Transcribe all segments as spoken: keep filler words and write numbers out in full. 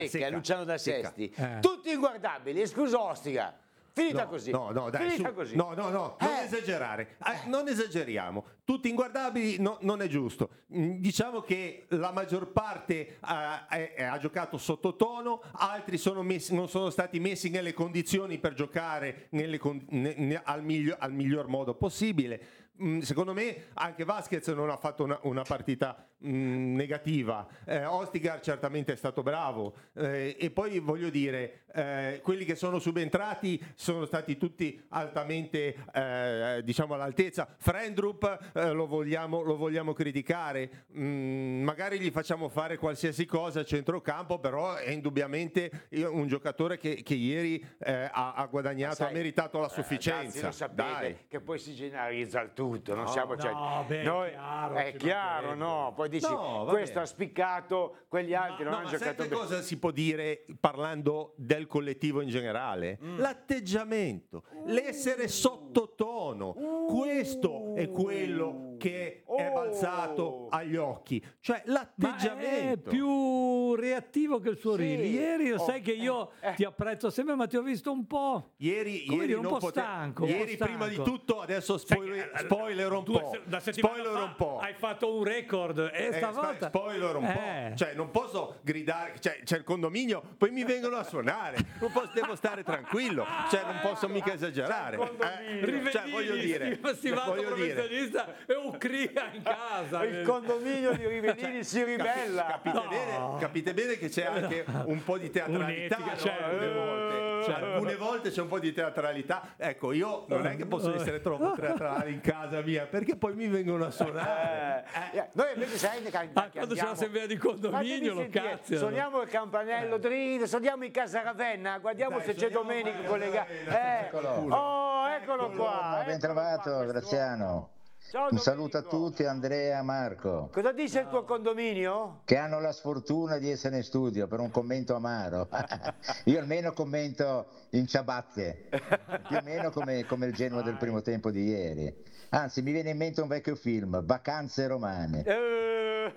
Secca, Luciano da Sesti, Eh. tutti inguardabili, escluso Ostica. Finita No, così. no, no, dai, Finita su- così. no, no, no, non Eh. esagerare, Eh, non esageriamo. Tutti inguardabili no- non è giusto. Mm, Diciamo che la maggior parte eh, è- è- ha giocato sottotono, altri sono messi- non sono stati messi nelle condizioni per giocare nelle con- ne- ne- al, miglio- al miglior modo possibile. Mm, Secondo me anche Vasquez non ha fatto una, una partita mm, negativa. Eh, Ostigar certamente è stato bravo. Eh, e poi voglio dire, eh, quelli che sono subentrati sono stati tutti altamente eh, diciamo all'altezza. Frendrup eh, lo, vogliamo, lo vogliamo criticare, Mm, magari gli facciamo fare qualsiasi cosa a centrocampo, però è indubbiamente un giocatore che, che ieri eh, ha, ha guadagnato, Sai, ha meritato la eh, sufficienza. ragazzi, lo sapete Dai. che poi si generalizza il tutto, non siamo cioè, no, beh, noi, è chiaro, è ci chiaro, mancherebbe. no? Poi dici No, va questo bene. ha spiccato, quegli altri non No, hanno ma giocato sai che bene. cosa si può dire parlando del collettivo in generale? Mm. L'atteggiamento, l'essere sottotono, questo è quello che è Oh. balzato agli occhi, cioè Ma è l'atteggiamento. più reattivo che il suo Sì. Riri. Ieri Oh, sai che io eh, eh. ti apprezzo sempre, ma ti ho visto un po'. Ieri, come ieri dire, un non po' pote- stanco. un po' ieri prima di stanco. tutto, adesso Sai spoiler, che, eh, spoiler un due po'. se- da settimana Spoiler fa un po'. hai fatto un record e Eh, stavolta sp- spoiler un Eh. po', cioè non posso gridare, cioè, c'è il condominio, poi mi vengono a suonare, non posso, devo stare tranquillo, cioè non posso mica esagerare. C'è il condominio. Eh, cioè, voglio dire, Rivellini, stimato voglio dire, professionista e un cria in casa. Il condominio di Rivellini si ribella. capite, No. bene, capite bene che c'è anche un po' di teatralità, Un'etica, no? cioè, alcune, eh, volte. cioè. alcune volte c'è un po' di teatralità. Ecco, io non è che posso essere troppo teatrale in casa mia, perché poi mi vengono a suonare. Eh, eh, noi invece sai che, che Ah, quando c'è andiamo- l'assemblea di Ma condominio devi lo sentire, cazziano. suoniamo il campanello, drin, suoniamo in casa Ravenna, guardiamo Dai, se c'è suoniamo Domenico in collegato. casa Ravenna, Eh, eccolo. oh, eccolo qua. Ben eccolo trovato, qua, Graziano. Ciao, Un saluto a Domenico. tutti, Andrea, Marco, Cosa dice il tuo condominio? che hanno la sfortuna di essere in studio per un commento amaro. Io almeno commento in ciabatte, più o meno come, come il Genoa del primo tempo di ieri. Anzi, mi viene in mente un vecchio film, Vacanze romane. Eh,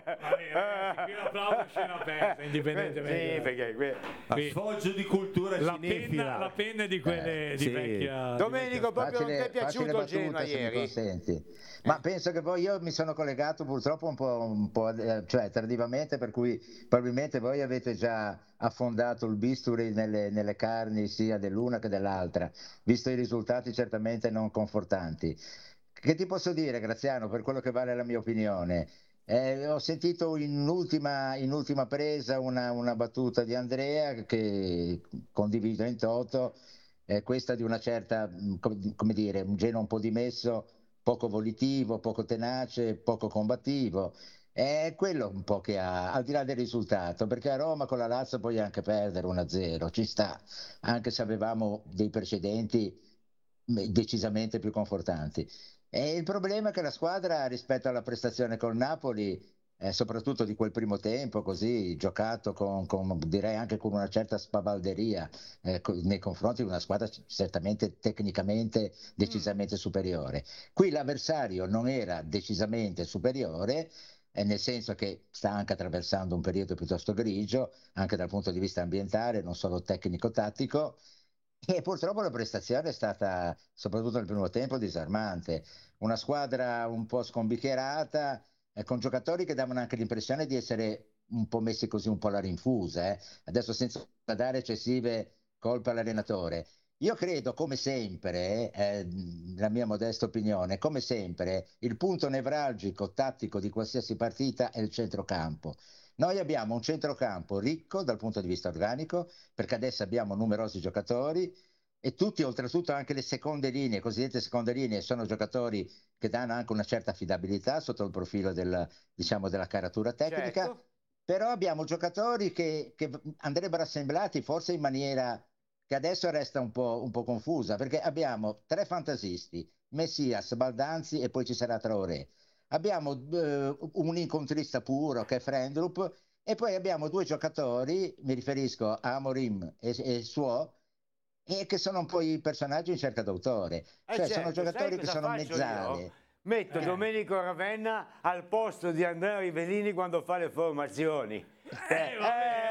ragazzi, qui l'applauso è scena aperta, indipendentemente. Sì, perché qui- A sfoggio di cultura La cinefila. penna, la penna è di quelle di sì. vecchia. di Domenico, proprio non ti è Facile, piaciuto facile il Genoa battuta, se mi ieri? consenti. Ma penso che poi io mi sono collegato purtroppo un po', un po' eh, cioè tardivamente, per cui probabilmente voi avete già affondato il bisturi nelle, nelle carni sia dell'una che dell'altra, visto i risultati certamente non confortanti. Che ti posso dire, Graziano, per quello che vale la mia opinione? Eh, ho sentito in ultima, in ultima presa una, una battuta di Andrea che condivido in toto, eh, questa di una certa, mh, com- come dire, un Genoa un po' dimesso, poco volitivo, poco tenace, poco combattivo. È quello un po' che ha, al di là del risultato, perché a Roma con la Lazio puoi anche perdere uno a zero, ci sta, anche se avevamo dei precedenti mh, decisamente più confortanti. E il problema è che la squadra rispetto alla prestazione col Napoli, eh, soprattutto di quel primo tempo, così giocato con, con, direi anche con una certa spavalderia eh, co- nei confronti di una squadra c- certamente tecnicamente decisamente superiore. Qui l'avversario non era decisamente superiore, eh, nel senso che sta anche attraversando un periodo piuttosto grigio, anche dal punto di vista ambientale, non solo tecnico-tattico. E purtroppo la prestazione è stata, soprattutto nel primo tempo, disarmante. Una squadra un po' scombiccherata, eh, con giocatori che davano anche l'impressione di essere un po' messi così un po' alla rinfusa. eh. Adesso senza dare eccessive colpe all'allenatore. Io credo, come sempre, eh, la mia modesta opinione, come sempre, il punto nevralgico tattico di qualsiasi partita è il centrocampo. Noi abbiamo un centrocampo ricco dal punto di vista organico, perché adesso abbiamo numerosi giocatori e tutti, oltretutto anche le seconde linee, cosiddette seconde linee, sono giocatori che danno anche una certa affidabilità sotto il profilo del, diciamo, della caratura tecnica, Certo. però abbiamo giocatori che, che andrebbero assemblati forse in maniera che adesso resta un po', un po' confusa, perché abbiamo tre fantasisti, Messias, Baldanzi e poi ci sarà Traoré. Abbiamo eh, un incontrista puro che è Frendrup e poi abbiamo due giocatori, mi riferisco a Amorim e, e Suo, e che sono un po' i personaggi in cerca d'autore. Eh, Cioè certo, sono sai giocatori che cosa sono faccio mezzale. io? Metto Eh. Domenico Ravenna al posto di Andrea Rivellini quando fa le formazioni. Eh, vabbè,